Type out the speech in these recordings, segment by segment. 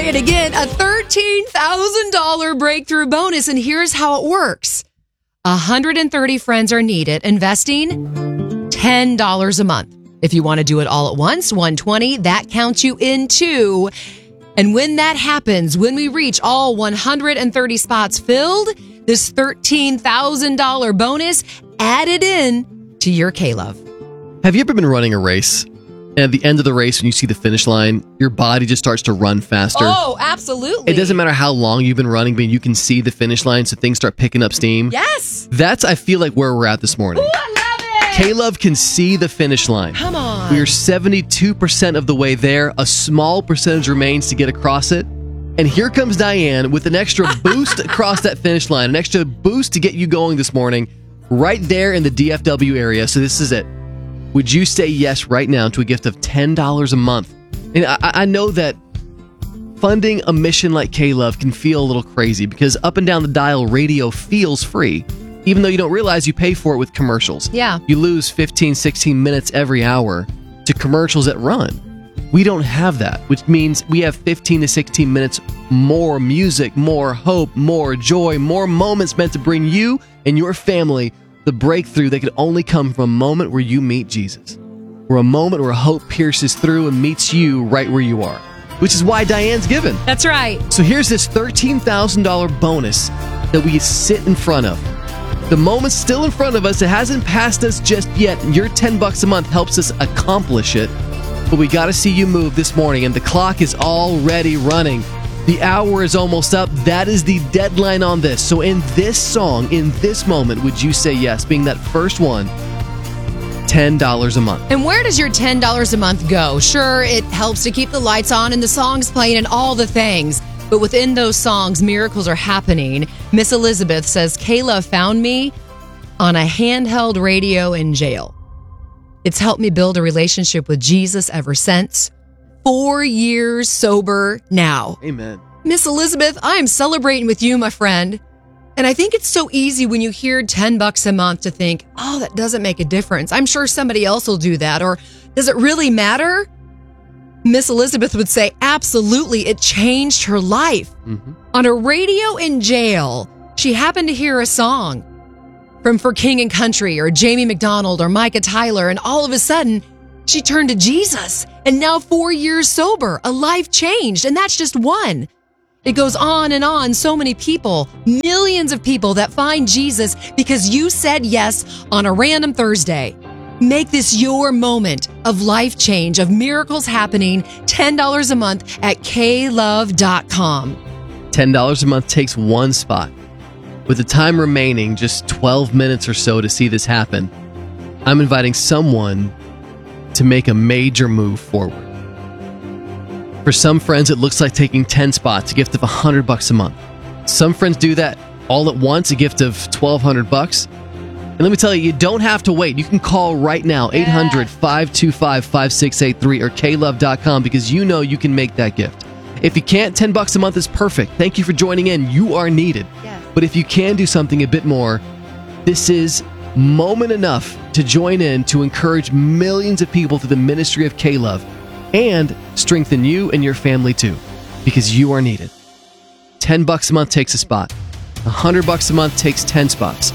say it again, a $13,000 breakthrough bonus. And here's how it works. 130 friends are needed, investing $10 a month. If you want to do it all at once, $120, that counts you in two. And when that happens, when we reach all 130 spots filled, this $13,000 bonus added in to your K-Love. Have you ever been running a race? And at the end of the race, when you see the finish line, your body just starts to run faster. Oh, absolutely. It doesn't matter how long you've been running, but you can see the finish line, so things start picking up steam. Yes. That's, I feel like, where we're at this morning. Ooh, I love it. K-Love can see the finish line. Come on. We are 72% of the way there. A small percentage remains to get across it. And here comes Diane with an extra boost across that finish line, an extra boost to get you going this morning, right there in the DFW area. So this is it. Would you say yes right now to a gift of $10 a month? And I know that funding a mission like K-Love can feel a little crazy because up and down the dial, radio feels free, even though you don't realize you pay for it with commercials. Yeah. You lose 15, 16 minutes every hour to commercials that run. We don't have that, which means we have 15 to 16 minutes more music, more hope, more joy, more moments meant to bring you and your family the breakthrough that could only come from a moment where you meet Jesus, or a moment where hope pierces through and meets you right where you are, which is why Diane's given. That's right. So here's this $13,000 bonus that we sit in front of. The moment's still in front of us. It hasn't passed us just yet. Your $10 a month helps us accomplish it, but we got to see you move this morning, and the clock is already running. The hour is almost up. That is the deadline on this. So in this song, in this moment, would you say yes, being that first one, $10 a month? And where does your $10 a month go? Sure, it helps to keep the lights on and the songs playing and all the things. But within those songs, miracles are happening. Miss Elizabeth says, K-Love found me on a handheld radio in jail. It's helped me build a relationship with Jesus ever since. 4 years sober now. Amen. Miss Elizabeth, I am celebrating with you, my friend. And I think it's so easy when you hear $10 a month to think, oh, that doesn't make a difference. I'm sure somebody else will do that. Or does it really matter? Miss Elizabeth would say, absolutely, it changed her life. Mm-hmm. On a radio in jail, she happened to hear a song from For King and Country or Jamie McDonald or Micah Tyler, and all of a sudden, she turned to Jesus, and now 4 years sober, a life changed, and that's just one. It goes on and on. So many people, millions of people that find Jesus because you said yes on a random Thursday. Make this your moment of life change, of miracles happening. $10 a month at klove.com. $10 a month takes one spot. With the time remaining, just 12 minutes or so to see this happen, I'm inviting someone to make a major move forward. For some friends, it looks like taking 10 spots, a gift of $100 a month. Some friends do that all at once, a gift of $1,200. And let me tell you, you don't have to wait. You can call right now, 800-525-5683 or klove.com, because you know you can make that gift. If you can't, $10 a month is perfect. Thank you for joining in. You are needed. Yes. But if you can do something a bit more, this is moment enough to join in to encourage millions of people through the ministry of K-Love and strengthen you and your family too, because you are needed. $10 a month takes a spot. $100 a month takes 10 spots.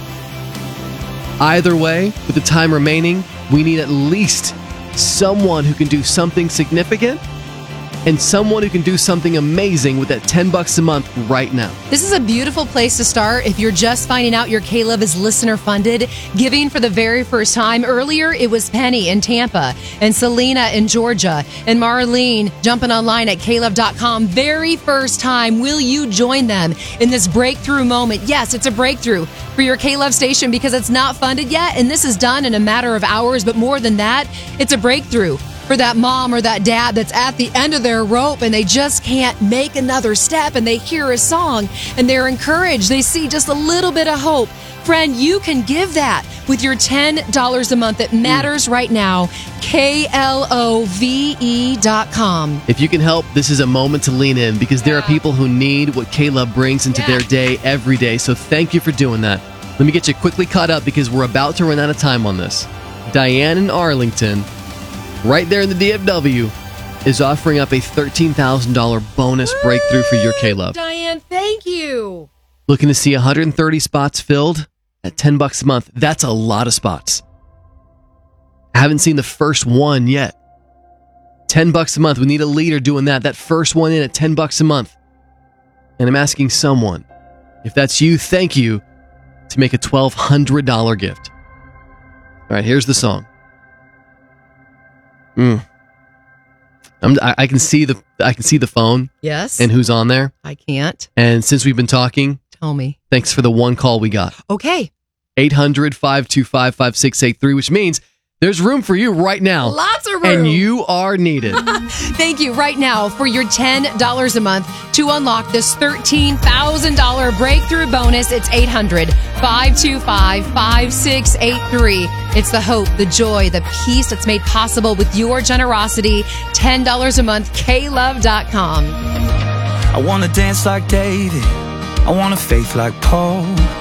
Either way, with the time remaining, we need at least someone who can do something significant and someone who can do something amazing with that $10 a month right now. This is a beautiful place to start if you're just finding out your K-Love is listener funded, giving for the very first time. Earlier, it was Penny in Tampa and Selena in Georgia and Marlene jumping online at klove.com. Very first time. Will you join them in this breakthrough moment? Yes, it's a breakthrough for your K-Love station because it's not funded yet, and this is done in a matter of hours. But more than that, it's a breakthrough for that mom or that dad that's at the end of their rope and they just can't make another step, and they hear a song and they're encouraged. They see just a little bit of hope. Friend, you can give that with your $10 a month. It matters right now. KLOVE.com. If you can help, this is a moment to lean in, because there are people who need what K-Love brings into their day every day. So thank you for doing that. Let me get you quickly caught up because we're about to run out of time on this. Diane in Arlington, right there in the DFW, is offering up a $13,000 bonus breakthrough for your K-Love. Diane, thank you. Looking to see 130 spots filled at $10 a month. That's a lot of spots. I haven't seen the first one yet. $10 a month. We need a leader doing that. That first one in at $10 a month. And I'm asking someone, if that's you, thank you, to make a $1,200 gift. All right, here's the song. I can see the phone. Yes. And who's on there. I can't. And since we've been talking, tell me. Thanks for the one call we got. Okay. 800-525-5683, which means there's room for you right now. Lots of room. And you are needed. Thank you right now for your $10 a month to unlock this $13,000 breakthrough bonus. It's 800-525-5683. It's the hope, the joy, the peace that's made possible with your generosity. $10 a month, klove.com. I want to dance like David. I want a faith like Paul.